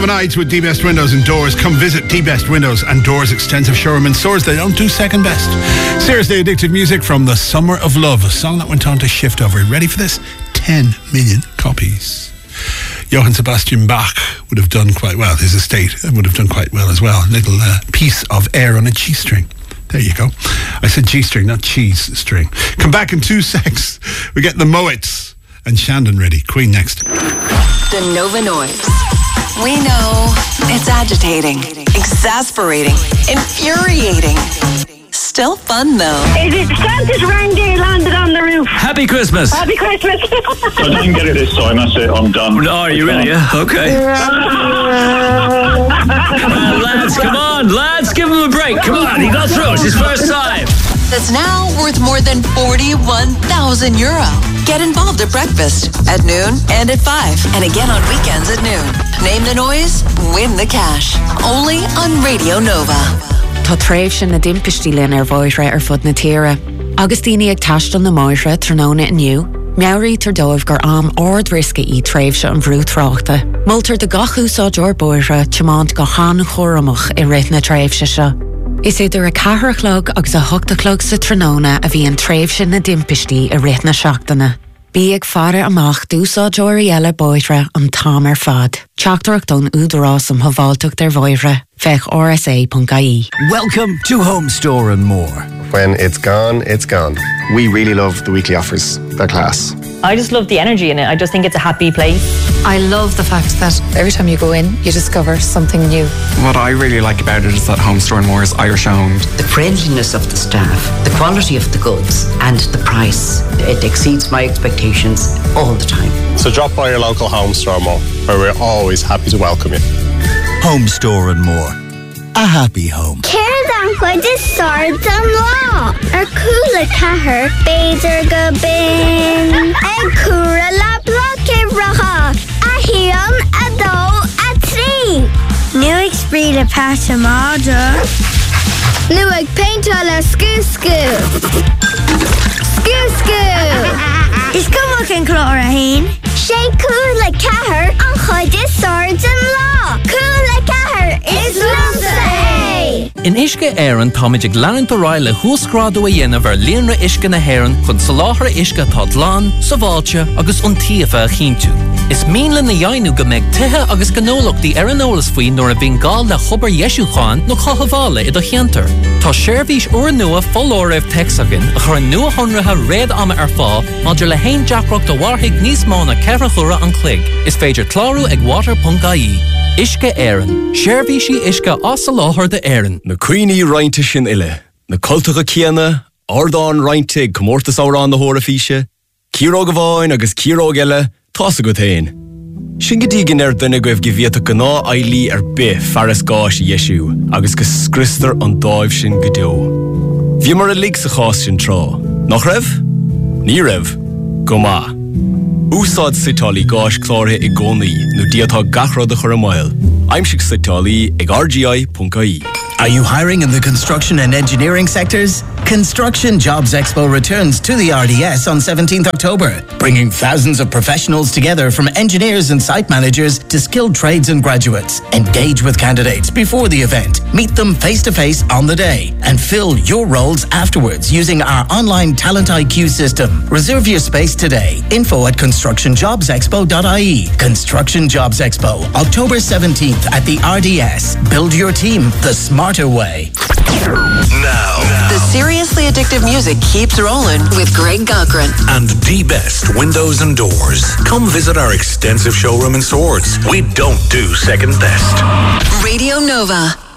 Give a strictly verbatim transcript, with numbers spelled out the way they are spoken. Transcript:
Nova Nights with D-Best Windows and Doors. Come visit D-Best Windows and Doors extensive showroom in stores. They don't do second best. Seriously addictive music from The Summer of Love, a song that went on to shift over. Ready for this? ten million copies. Johann Sebastian Bach would have done quite well. His estate would have done quite well as well. A little uh, piece of air on a G-string. There you go. I said G-string, not cheese string. Come back in two secs. We get the Moets and Shandon ready. Queen next. The Nova Noise. We know it's agitating, exasperating, infuriating. Still fun though. Is it Santa's reindeer landed on the roof? Happy Christmas. Happy Christmas. I didn't get it this time, that's it, I'm done. Oh, are you ready? Yeah? Okay. uh, lads, come on, lads, give him a break. Come on, he got through. It's his first time. That's now worth more than forty-one thousand euro. Get involved at breakfast, at noon, and at five. And again on weekends at noon. Name the noise, win the cash. Only on Radio Nova. Tá tréimh sin na dimpistí linn ar bhóithre ar fud na tíre. Agus daoine ag taistil na máithre tróna inniu, meabhraí tar dóibh gur am ord risca í tréimh se an bhrú tráchta. Multar de gach úsáideoir bóithre temáint go chan chóramach i rith na tréimh se seo. Is idir a cathrachlog agus a hochtachlog sa tróna a bhí an tréimh sin na dimpistí i rith na seachtaine. Bí ag fara amach dúsáideoirí eile bóithre an tám ar fad. Teachtarach don údarás am havaltucht ar bhóithre. Fech R S A dot I E. Welcome to Home Store and More. When it's gone, it's gone. We really love the weekly offers. They're class. I just love the energy in it. I just think it's a happy place. I love the fact that every time you go in, you discover something new. What I really like about it is that Home Store and More is Irish owned. The friendliness of the staff, the quality of the goods, and the price. It exceeds my expectations all the time. So drop by your local Home Store and More, where we're always happy to welcome you. Home Store and More. A happy home. Céir chuid is sard an lá. Ar cúla cathair, beidir go bin. Ag cúra le bloce racha. A híon, a dó, a trí. Nu ag sprí le páta máda. Nu ag painta le scú-scú. Scú-scú. Is cumach an clór a hain? Sé cúla cathair an chuid is sard an lá. Cúla cathair is lumsa. In Ishke Éireann táid ag leann do ráil le húsgrádú a dhéanamh ar líonra Ishke na hÉireann chun sa láthair Ishke tá dlán, sa bháilte agus iontaofa a chinntiú. Is míle na dhéanú go mbeidh tithe agus gnólachtaí ar an eolas faoin nuair a bhíonn gál le chobar Jesúcháin nó chahabhála i do cheantar. Tá séirbhís uair nua follóireamh texagan a chur nua honratha réad ama ar fá maidir le haon deacracht do warthaigh níos mó na ceithre chura an clig. Is féidir clárú ag water dot I E. Ishke Éireann. Séirbhísí Ishke as sa láthair de Éireann. Na cuioine rointe sin ile. Na cultacha céanna, ardán rointe ag comórtas árán na hóra físe, círóg a bháin agus círóg eile, tása go tain. Sin go dtí gin ar duine go bh gibhiata go ná ailí ar bith fearas gáis Jesú, agus go scristar an dáibh sin go deo. Bhí mar a lig sa chás sin trá. Nach raibh? Ní raibh. Go má. Úsáid sitálaí gáis chlártha i gcónaí nó diatá gachrád a chur a máil. Aimsig sitálaí ag R G I dot I E. Are you hiring in the construction and engineering sectors? Construction Jobs Expo returns to the R D S on seventeenth October, bringing thousands of professionals together from engineers and site managers to skilled trades and graduates. Engage with candidates before the event, meet them face-to-face on the day, and fill your roles afterwards using our online Talent I Q system. Reserve your space today. Info at construction jobs expo dot I E. Construction Jobs Expo, October seventeenth at the R D S. Build your team the smarter way. Now, the seriously addictive music keeps rolling with Greg Cochran and D-Best Windows and Doors. Come visit our extensive showroom in Swords. We don't do second best. Radio Nova.